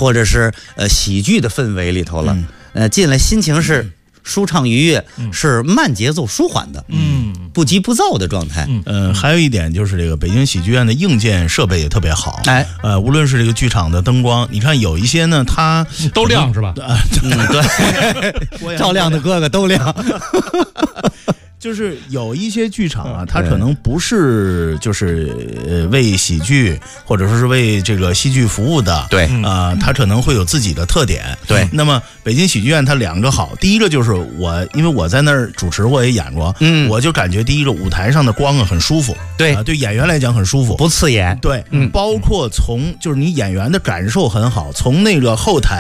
或者是喜剧的氛围里头了。进来心情是舒畅愉悦，是慢节奏舒缓的，不急不躁的状态。 还有一点就是这个北京喜剧院的硬件设备也特别好。无论是这个剧场的灯光，你看有一些呢，它都亮是吧？ 对，照亮的哥哥都亮。 就是有一些剧场啊，它可能不是就是为喜剧或者说是为这个戏剧服务的， 对它可能会有自己的特点。 对， 那么北京喜剧院它两个好，第一个就是因为我在那儿主持过也演过，我就感觉第一个舞台上的光很舒服， 对对演员来讲很舒服， 不刺眼， 对，包括就是你演员的感受很好，从那个后台